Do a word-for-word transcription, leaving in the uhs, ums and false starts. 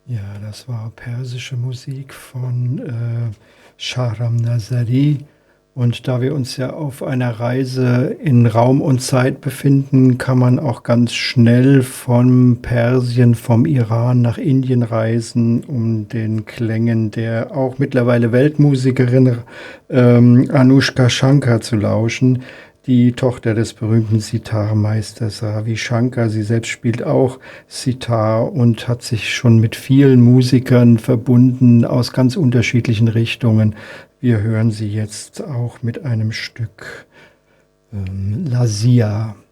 Ja, das war persische Musik von äh, Shahram Nazari. Und da wir uns ja auf einer Reise in Raum und Zeit befinden, kann man auch ganz schnell von Persien, vom Iran nach Indien reisen, um den Klängen der auch mittlerweile Weltmusikerin ähm, Anushka Shankar zu lauschen, die Tochter des berühmten Sitar-Meisters Ravi Shankar. Sie selbst spielt auch Sitar und hat sich schon mit vielen Musikern verbunden aus ganz unterschiedlichen Richtungen. Wir hören sie jetzt auch mit einem Stück ähm, Lazia.